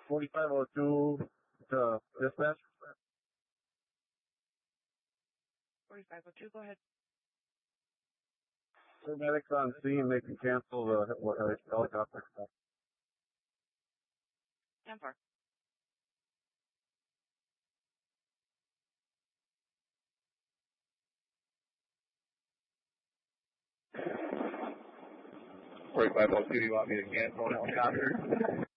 4502 to dispatch. 4502, go ahead. Paramedics on scene, they can cancel the helicopter. 10-4. Do you want me to cancel the helicopter?